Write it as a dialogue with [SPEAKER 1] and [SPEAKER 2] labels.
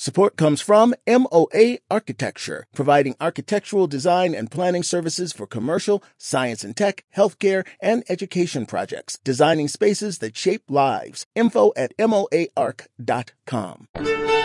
[SPEAKER 1] Support comes from MOA Architecture, providing architectural design and planning services for commercial, science and tech, healthcare, and education projects, designing spaces that shape lives. Info at moaarch.com.